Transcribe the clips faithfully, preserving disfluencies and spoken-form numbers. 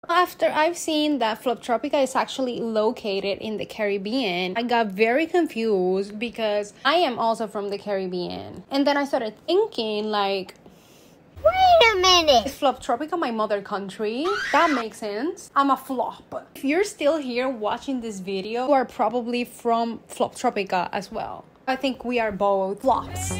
After I've seen that Floptropica is actually located in the Caribbean, I got very confused because I am also from the Caribbean. And then I started thinking like, wait a minute, is Floptropica my mother country? That makes sense. I'm a flop. If you're still here watching this video, you are probably from Floptropica as well. I think we are both flops.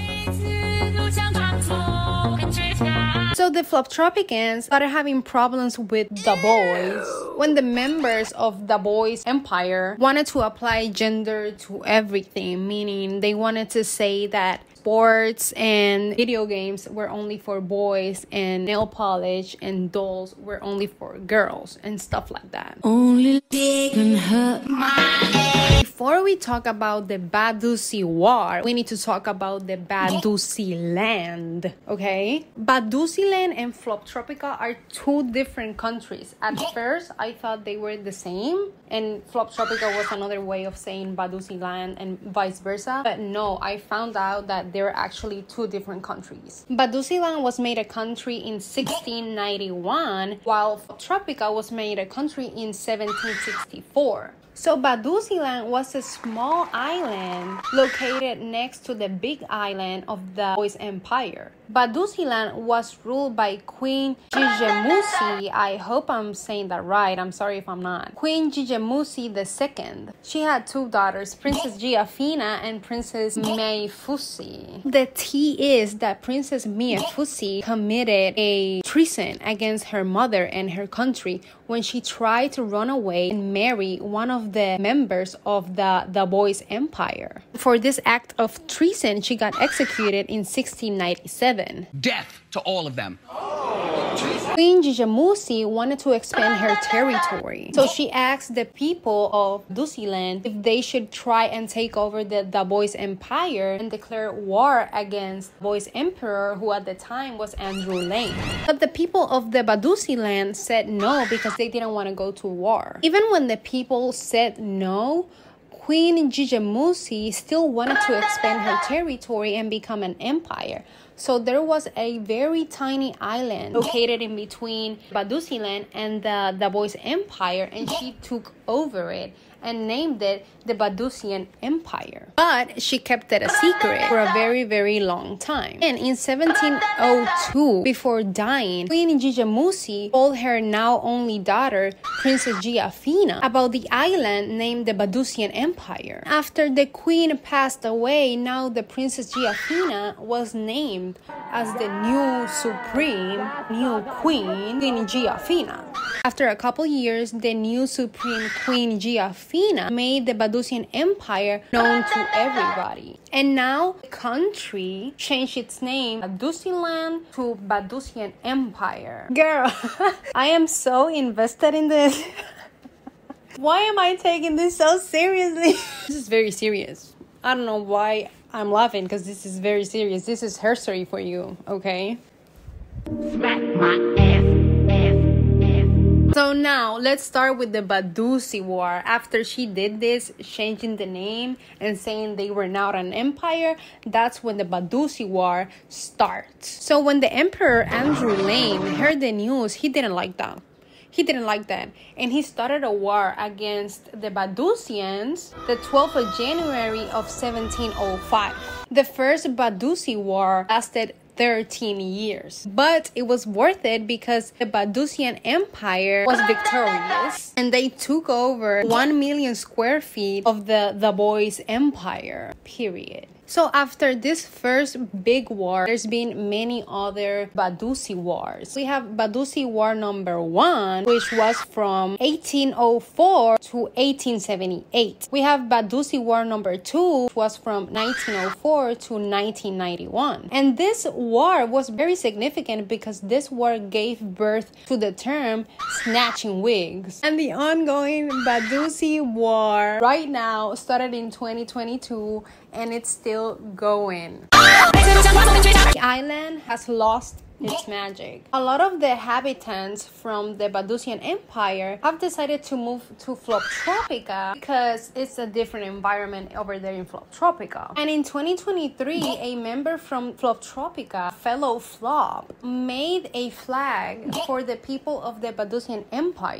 So the Floptropicans started having problems with the boys when the members of the boys empire wanted to apply gender to everything, meaning they wanted to say that sports and video games were only for boys and nail polish and dolls were only for girls and stuff like that. Only they can hurt my. Before we talk about the Badusi War, we need to talk about the Badusi land, okay? Badusi land and Floptropica are two different countries. At first, I thought they were the same, and Floptropica was another way of saying Badusi land and vice versa. But no, I found out that they're actually two different countries. Badusi land was made a country in sixteen ninety-one, while Floptropica was made a country in seventeen sixty-four. So Badusiland was a small island located next to the big island of the Boys Empire. Badusiland was ruled by Queen Jijemusi. I hope I'm saying that right. I'm sorry if I'm not. Queen Jijemusi the second. She had two daughters, Princess Giafina and Princess Meifusi. The tea is that Princess Meifusi committed a treason against her mother and her country when she tried to run away and marry one of the members of the, the Boys Empire. For this act of treason, she got executed in sixteen ninety-seven. Death to all of them. Queen Jijemusi wanted to expand her territory, so she asked the people of Badusiland if they should try and take over the, the Boys Empire and declare war against Boys Emperor, who at the time was Andrew Lane. But the people of the Badusiland said no because they didn't want to go to war. Even when the people said no, Queen Jijemusi still wanted to expand her territory and become an empire. So there was a very tiny island located in between Badusiland and the, the Boys Empire, and she took over it and named it the Badusian Empire. But she kept it a secret for a very, very long time. And in seventeen oh two, before dying, Queen Jijemusi told her now only daughter, Princess Giafina, about the island named the Badusian Empire. After the queen passed away, now the Princess Giafina was named as the new supreme, new queen, Queen Giafina. After a couple years, the new supreme Queen Giafina made the Badusian Empire known to everybody. And now the country changed its name Badusiland to Badusian Empire. Girl, I am so invested in this. Why am I taking this so seriously? This is very serious. I don't know why I'm laughing, because this is very serious. This is history for you, okay? Smack my ass, ass, ass. So now, let's start with the Badusi War. After she did this, changing the name and saying they were now an empire, that's when the Badusi War starts. So when the Emperor Andrew Lane heard the news, he didn't like that. He didn't like that. And he started a war against the Badusians the twelfth of January of seventeen oh five. The first Badusi War lasted thirteen years. But it was worth it because the Badusian Empire was victorious and they took over one million square feet of the, the Boys Empire, period. So after this first big war, there's been many other Badusi wars. We have Badusi War number one, which was from eighteen oh four to eighteen seventy-eight. We have Badusi War number two, which was from nineteen oh four to nineteen ninety-one. And this war was very significant because this war gave birth to the term snatching wigs. And the ongoing Badusi War right now started in twenty twenty-two and it's still going. The island has lost its magic. A lot of the inhabitants from the Badusian Empire have decided to move to Floptropica because it's a different environment over there in Floptropica. And in twenty twenty-three, a member from Floptropica, fellow Flop, made a flag for the people of the Badusian Empire.